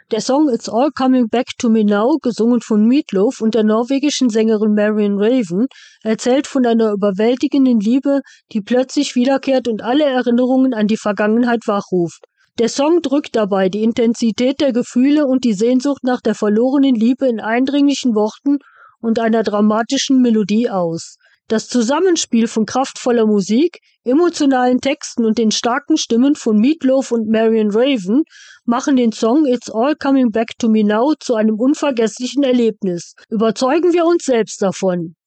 Der Song It's All Coming Back to Me Now, gesungen von Meat Loaf und der norwegischen Sängerin Marion Raven, erzählt von einer überwältigenden Liebe, die plötzlich wiederkehrt und alle Erinnerungen an die Vergangenheit wachruft. Der Song drückt dabei die Intensität der Gefühle und die Sehnsucht nach der verlorenen Liebe in eindringlichen Worten und einer dramatischen Melodie aus. Das Zusammenspiel von kraftvoller Musik, emotionalen Texten und den starken Stimmen von Meat Loaf und Marion Raven machen den Song It's All Coming Back to Me Now zu einem unvergesslichen Erlebnis. Überzeugen wir uns selbst davon.